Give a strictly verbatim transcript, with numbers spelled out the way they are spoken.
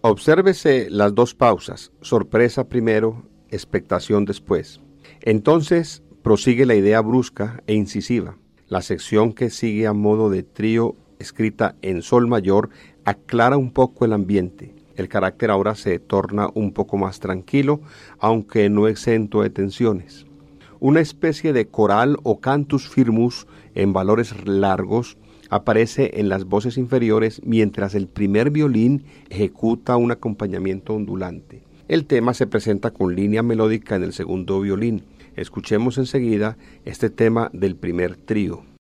Obsérvese las dos pausas, sorpresa primero, expectación después. Entonces prosigue la idea brusca e incisiva. La sección que sigue a modo de trío escrita en sol mayor aclara un poco el ambiente. El carácter ahora se torna un poco más tranquilo, aunque no exento de tensiones. Una especie de coral o cantus firmus en valores largos aparece en las voces inferiores mientras el primer violín ejecuta un acompañamiento ondulante. El tema se presenta con línea melódica en el segundo violín. Escuchemos enseguida este tema del primer trío.